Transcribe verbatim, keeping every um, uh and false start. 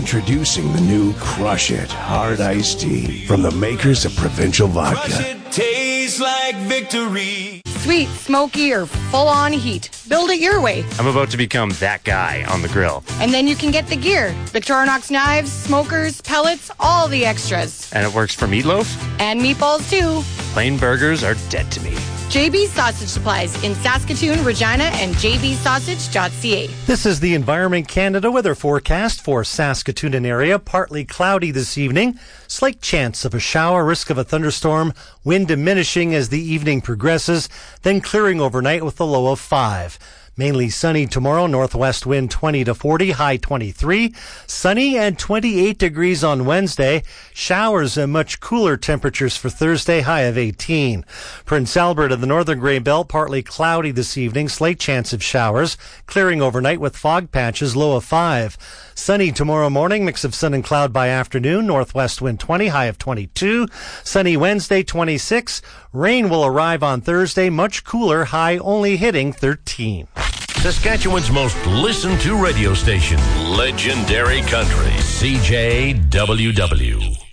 Introducing the new Crush It Hard Iced Tea from the makers of Provincial Vodka. Crush it, tastes like victory. Sweet, smoky, or full-on heat. Build it your way. I'm about to become that guy on the grill. And then you can get the gear. Victorinox knives, smokers, pellets, all the extras. And it works for meatloaf? And meatballs, too. Plain burgers are dead to me. J B's Sausage Supplies in Saskatoon, Regina, and j b sausage dot c a. This is the Environment Canada weather forecast for Saskatoon and area. Partly cloudy this evening. Slight chance of a shower, risk of a thunderstorm. Wind diminishing as the evening progresses, then clearing overnight with a low of five. Mainly sunny tomorrow, northwest wind twenty to forty, high twenty-three. Sunny and twenty-eight degrees on Wednesday. Showers and much cooler temperatures for Thursday, high of eighteen. Prince Albert of the northern Grey Belt, partly cloudy this evening, slight chance of showers. Clearing overnight with fog patches, low of five. Sunny tomorrow morning, mix of sun and cloud by afternoon, northwest wind twenty, high of twenty-two. Sunny Wednesday, twenty-six. Rain will arrive on Thursday, much cooler, high only hitting thirteen. Saskatchewan's most listened to radio station, Legendary Country, C J W W.